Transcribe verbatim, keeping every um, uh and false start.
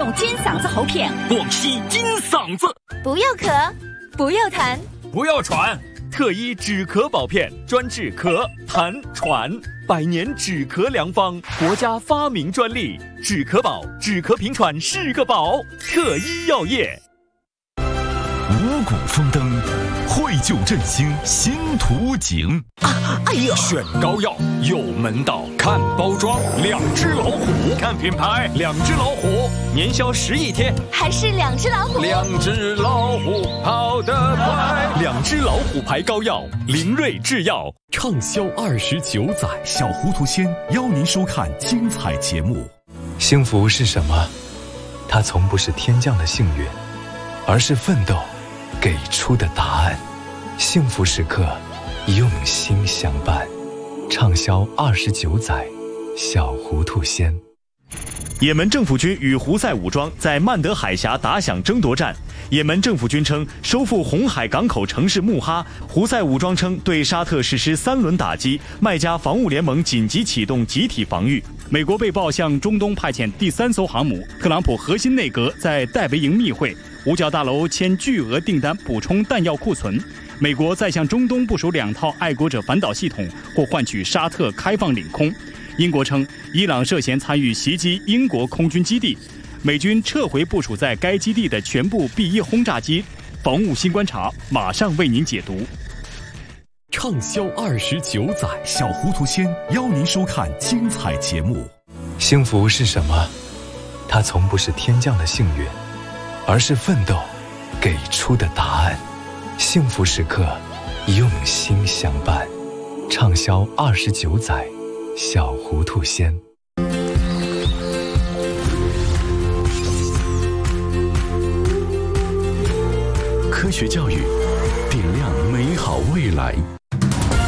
种金嗓子喉片， 广西金嗓子。 不要咳，不要痰， 不要喘。特医止咳宝片，专治咳、痰、喘，百年止咳良方，国家发明专利。止咳宝，止咳平喘是个宝。特医药业。 五谷丰登，惠救振兴新图景。 啊，哎呀！选膏药有门道，看包装，两只老虎；看品牌，两只老虎，年销十亿天， 还是两只老虎。 两只老虎跑得快，两只老虎牌膏药，灵瑞制药畅销二十九载。小糊涂仙邀您收看精彩节目。 幸福是什么？它从不是天降的幸运，而是奋斗给出的答案。幸福时刻，用心相伴，畅销二十九载。小糊涂仙。 也门政府军与胡塞武装在曼德海峡打响争夺战。也门政府军称收复红海港口城市穆哈，胡塞武装称对沙特实施三轮打击，麦加防务联盟紧急启动集体防御。美国被曝向中东派遣第三艘航母，特朗普核心内阁在戴维营密会，五角大楼签巨额订单补充弹药库存。美国再向中东部署两套爱国者反导系统，或换取沙特开放领空。英国称伊朗涉嫌参与袭击英国空军基地，美军撤回部署在该基地的全部 B 一 轰炸机。防务新观察马上为您解读。 畅销二十九载，小糊涂仙邀您收看精彩节目。 幸福是什么？它从不是天降的幸运，而是奋斗给出的答案。幸福时刻，用心相伴，畅销二十九载。小糊涂仙。 科学教育，点亮美好未来。